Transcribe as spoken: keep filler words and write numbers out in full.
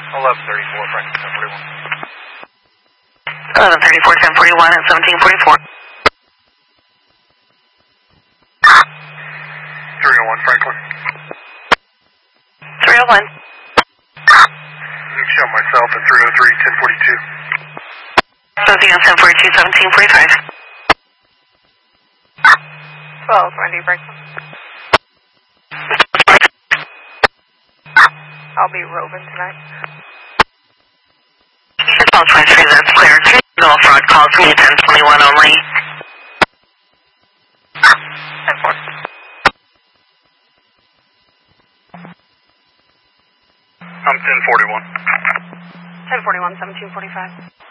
eleven thirty-four, Franklin, ten forty-one. eleven thirty-four, ten forty-one, and seventeen forty-four. three oh one, Franklin. three oh one. Show myself in three oh three, ten forty-two. Something on ten forty-two, seventeen forty-five. twelve, Wendy, Franklin. I'll be roving tonight. twelve twenty-three, that's clear. No fraud calls, me ten twenty-one only. ten four. I'm ten forty-one. ten forty-one, seventeen forty-five.